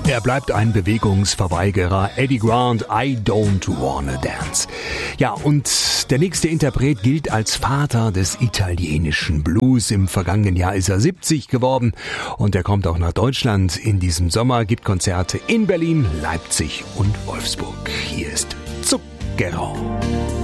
Er bleibt ein Bewegungsverweigerer. Eddie Grant, I Don't Wanna Dance. Ja, und der nächste Interpret gilt als Vater des italienischen Blues. Im vergangenen Jahr ist er 70 geworden und er kommt auch nach Deutschland in diesem Sommer, gibt Konzerte in Berlin, Leipzig und Wolfsburg. Hier ist Zucchero.